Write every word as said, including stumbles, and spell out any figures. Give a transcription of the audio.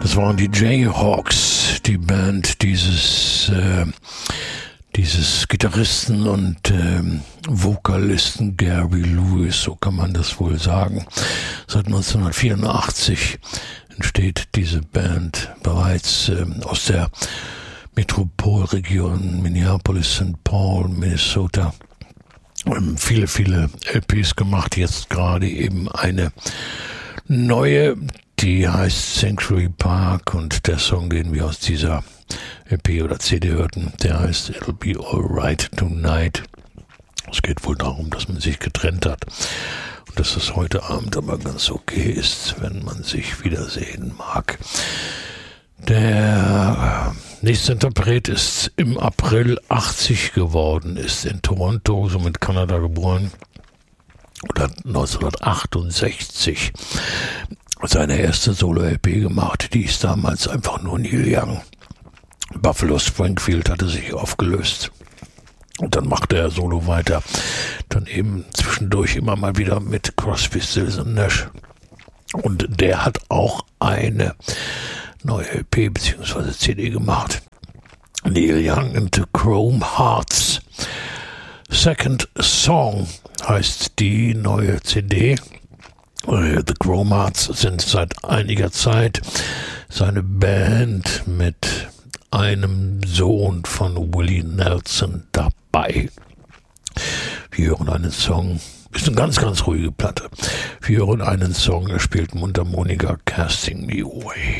Das waren die Jayhawks, die Band dieses äh, dieses Gitarristen und äh, Vokalisten Gary Lewis, so kann man das wohl sagen. Seit neunzehnhundertvierundachtzig entsteht diese Band bereits äh, aus der Metropolregion Minneapolis, Sankt Paul, Minnesota. Ähm, viele, viele L Ps gemacht, jetzt gerade eben eine neue, die heißt Sanctuary Park, und der Song, den wir aus dieser L P oder C D hörten, der heißt It'll Be Alright Tonight. Es geht wohl darum, dass man sich getrennt hat und dass es heute Abend aber ganz okay ist, wenn man sich wiedersehen mag. Der nächste Interpret ist im April achtzig geworden, ist in Toronto, somit Kanada geboren, oder neunzehnhundertachtundsechzig seine erste Solo-L P gemacht, die ist damals einfach nur Neil Young. Buffalo Springfield hatte sich aufgelöst und dann machte er Solo weiter, dann eben zwischendurch immer mal wieder mit Crosby, Stills und Nash, und der hat auch eine neue L P bzw. C D gemacht. Neil Young and the Chrome Hearts. Second Song heißt die neue C D. The Chrome Hearts sind seit einiger Zeit seine Band mit einem Sohn von Willie Nelson dabei. Wir hören einen Song, ist eine ganz, ganz ruhige Platte. Wir hören einen Song, er spielt Mundharmonika, Casting Me Away.